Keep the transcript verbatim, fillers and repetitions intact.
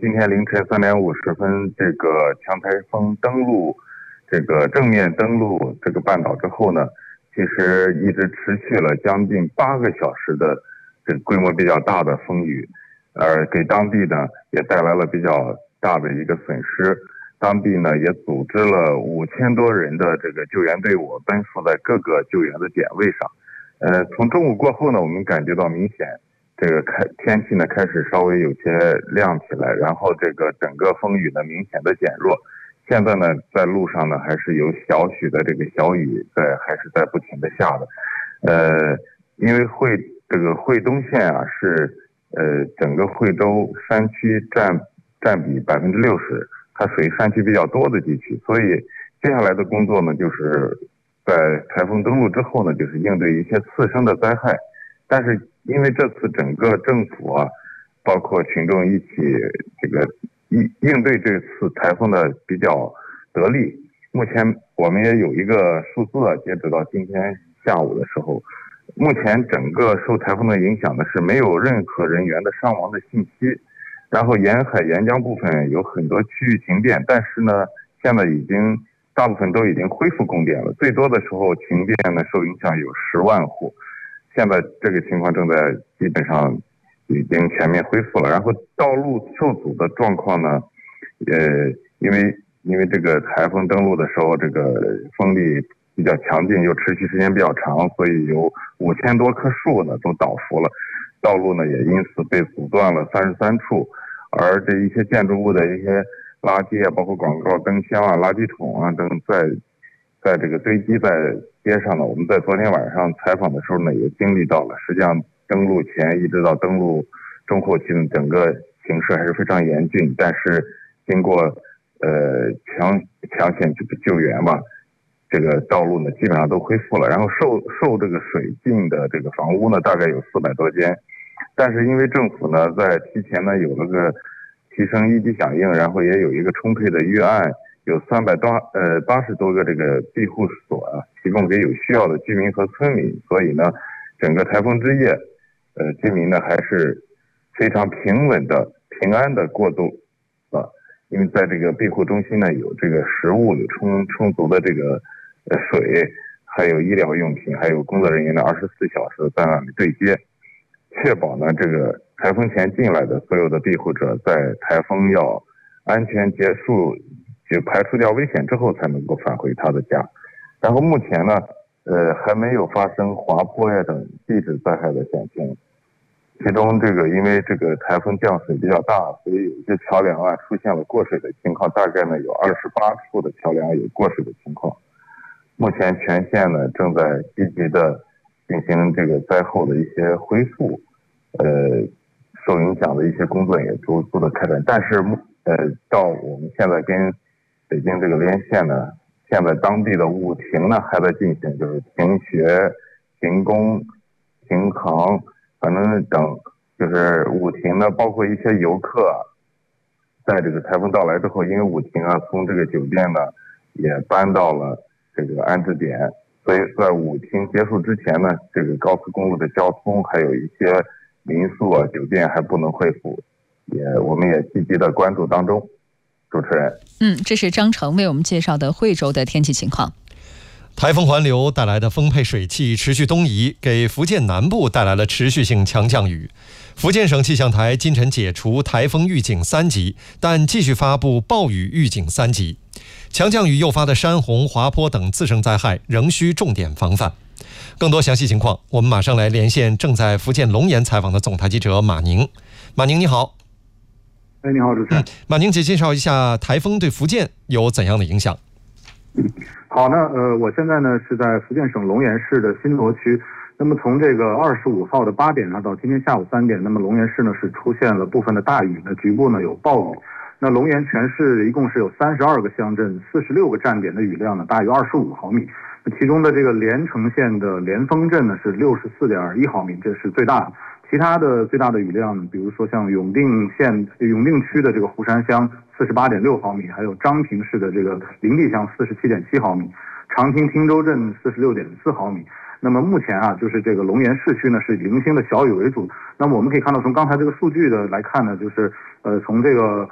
今天凌晨三点五十分，这个强台风登陆，这个正面登陆这个半岛之后呢，其实一直持续了将近八个小时的这个规模比较大的风雨，而给当地呢也带来了比较大的一个损失。当地呢也组织了五千多人的这个救援队伍奔赴在各个救援的点位上。呃，从中午过后呢，我们感觉到明显。这个开天气呢开始稍微有些亮起来，然后这个整个风雨呢明显的减弱。现在呢在路上呢还是有小许的这个小雨在还是在不停的下的。呃，因为惠这个惠东县啊是呃整个惠州山区占占比百分之六十，它属于山区比较多的地区，所以接下来的工作呢就是在台风登陆之后呢，就是应对一些次生的灾害。但是因为这次整个政府啊，包括群众一起这个应应对这次台风的比较得力。目前我们也有一个数字啊，截止到今天下午的时候，目前整个受台风的影响的是没有任何人员的伤亡的信息。然后沿海沿江部分有很多区域停电，但是呢，现在已经大部分都已经恢复供电了。最多的时候停电呢受影响有十万户。现在这个情况正在基本上已经全面恢复了，然后道路受阻的状况呢，呃，因为因为这个台风登陆的时候，这个风力比较强劲，又持续时间比较长，所以有五千多棵树呢都倒伏了，道路呢也因此被阻断了三十三处，而这一些建筑物的一些垃圾啊，包括广告灯箱啊、垃圾桶啊等在在这个堆积在街上呢，我们在昨天晚上采访的时候呢，也经历到了。实际上，登陆前一直到登陆中后期呢，整个形势还是非常严峻。但是经过呃抢抢险救援吧，这个道路呢基本上都恢复了。然后受受这个水浸的这个房屋呢，大概有四百多间。但是因为政府呢在提前呢有了个提升一级响应，然后也有一个充沛的预案。有三百多呃八十多个这个庇护所啊，提供给有需要的居民和村民。所以呢，整个台风之夜，呃，居民呢还是非常平稳的、平安的过渡啊。因为在这个庇护中心呢，有这个食物，有充充足的这个呃水，还有医疗用品，还有工作人员呢二十四小时在那里对接，确保呢这个台风前进来的所有的庇护者在台风要安全结束。就排除掉危险之后才能够返回他的家。然后目前呢呃还没有发生滑坡呀等地质灾害的险情。其中这个因为这个台风降水比较大，所以有一些桥梁啊出现了过水的情况，大概呢有二十八处的桥梁有过水的情况。目前全县呢正在积极的进行这个灾后的一些恢复，呃受影响的一些工作也逐步的开展。但是呃到我们现在跟北京这个连线呢，现在当地的务停呢还在进行，就是停学、停工、停航，反正等就是务停呢，包括一些游客，在这个台风到来之后，因为务停啊，从这个酒店呢也搬到了这个安置点，所以在务停结束之前呢，这个高速公路的交通还有一些民宿啊、酒店还不能恢复，也我们也积极的关注当中。主持人， 嗯，这是张成为我们介绍的惠州的天气情况。 台风环流带来的丰沛水汽持续东移，给福建南部带来了持续性强降雨。福建省气象台今晨解除台风预警三级，但继续发布暴雨预警三级。强降雨诱发的山洪、滑坡等次生灾害仍需重点防范。更多详细情况，我们马上来连线正在福建龙岩采访的总台记者马宁。马宁你好。 哎，你好，主持人。 嗯、马宁姐介绍一下台风对福建有怎样的影响？ 嗯，好，那呃，我现在呢是在福建省龙岩市的新罗区。那么从这个二十五号的八点呢到今天下午三点，那么龙岩市呢是出现了部分的大雨，那局部呢有暴雨。那龙岩全市一共是有三十二个乡镇、四十六个站点的雨量呢大于二十五毫米。那其中的这个连城县的连峰镇呢是六十四点一毫米，这是最大的。其他的最大的雨量，比如说像永定县永定区的这个湖山乡四十八点六毫米，还有彰平市的这个灵地乡四十七点七毫米，长汀汀州镇四十六点四毫米。那么目前啊，就是这个龙岩市区呢是零星的小雨为主。那么我们可以看到，从刚才这个数据的来看呢，就是呃从这个